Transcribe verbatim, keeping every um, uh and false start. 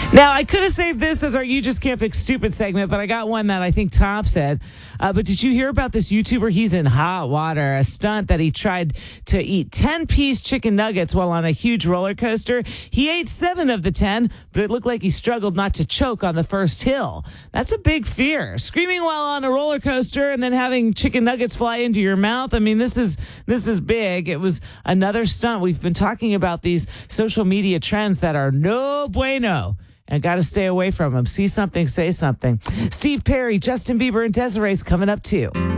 Now, I could have saved this as our You Just Can't Fix Stupid segment, but I got one that I think Tom said. Uh, but did you hear about this YouTuber? He's in hot water. A stunt that he tried to eat ten-piece chicken nuggets while on a huge roller coaster. He ate seven of the ten, but it looked like he struggled not to choke on the first hill. That's a big fear. Screaming while on a roller coaster and then having chicken nuggets fly into your mouth. I mean, this is this is big. It was another stunt. We've been talking about these social media trends that are no bueno. And got to stay away from them. See something, say something. Steve Perry, Justin Bieber, and Desiree's coming up too.